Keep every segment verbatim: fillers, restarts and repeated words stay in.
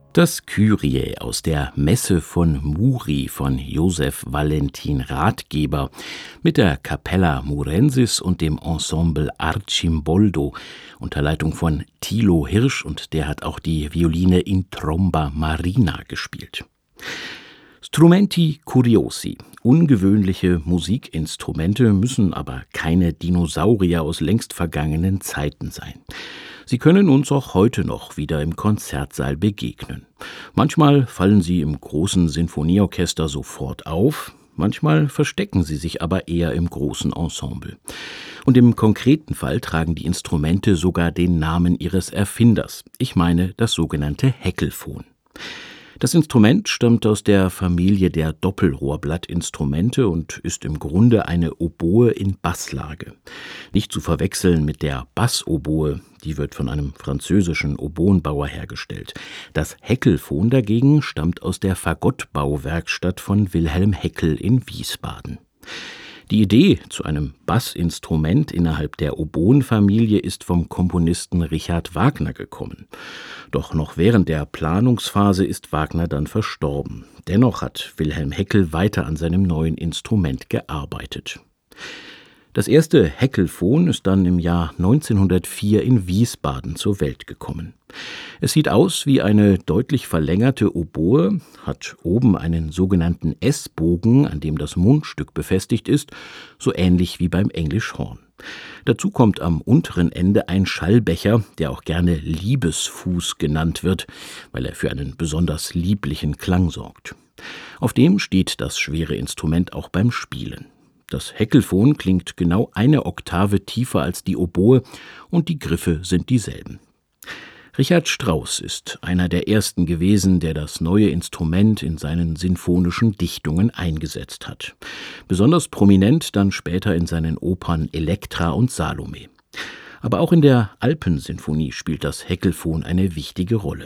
Das Kyrie aus der Messe von Muri von Josef Valentin Rathgeber mit der Capella Murensis und dem Ensemble Arcimboldo unter Leitung von Thilo Hirsch, und der hat auch die Violine in Tromba Marina gespielt. Strumenti curiosi. Ungewöhnliche Musikinstrumente müssen aber keine Dinosaurier aus längst vergangenen Zeiten sein. Sie können uns auch heute noch wieder im Konzertsaal begegnen. Manchmal fallen sie im großen Sinfonieorchester sofort auf, manchmal verstecken sie sich aber eher im großen Ensemble. Und im konkreten Fall tragen die Instrumente sogar den Namen ihres Erfinders. Ich meine das sogenannte Heckelphon. Das Instrument stammt aus der Familie der Doppelrohrblattinstrumente und ist im Grunde eine Oboe in Basslage. Nicht zu verwechseln mit der Bassoboe, die wird von einem französischen Oboenbauer hergestellt. Das Heckelphon dagegen stammt aus der Fagottbauwerkstatt von Wilhelm Heckel in Wiesbaden. Die Idee zu einem Bassinstrument innerhalb der Oboenfamilie ist vom Komponisten Richard Wagner gekommen. Doch noch während der Planungsphase ist Wagner dann verstorben. Dennoch hat Wilhelm Heckel weiter an seinem neuen Instrument gearbeitet. Das erste Heckelphon ist dann im Jahr neunzehnhundertvier in Wiesbaden zur Welt gekommen. Es sieht aus wie eine deutlich verlängerte Oboe, hat oben einen sogenannten S-Bogen, an dem das Mundstück befestigt ist, so ähnlich wie beim English Horn. Dazu kommt am unteren Ende ein Schallbecher, der auch gerne Liebesfuß genannt wird, weil er für einen besonders lieblichen Klang sorgt. Auf dem steht das schwere Instrument auch beim Spielen. Das Heckelphon klingt genau eine Oktave tiefer als die Oboe und die Griffe sind dieselben. Richard Strauss ist einer der ersten gewesen, der das neue Instrument in seinen sinfonischen Dichtungen eingesetzt hat. Besonders prominent dann später in seinen Opern Elektra und Salome. Aber auch in der Alpensinfonie spielt das Heckelphon eine wichtige Rolle.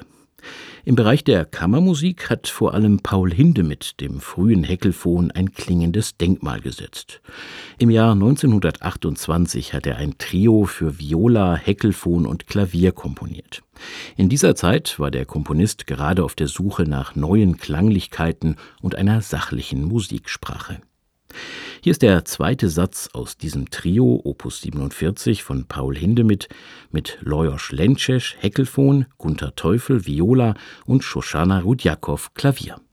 Im Bereich der Kammermusik hat vor allem Paul Hindemith dem frühen Heckelphon ein klingendes Denkmal gesetzt. Im Jahr neunzehnhundertachtundzwanzig hat er ein Trio für Viola, Heckelphon und Klavier komponiert. In dieser Zeit war der Komponist gerade auf der Suche nach neuen Klanglichkeiten und einer sachlichen Musiksprache. Hier ist der zweite Satz aus diesem Trio, Opus siebenundvierzig von Paul Hindemith, mit Lajos Lences, Heckelphon, Gunter Teufel, Viola und Shoshana Rudjakov, Klavier.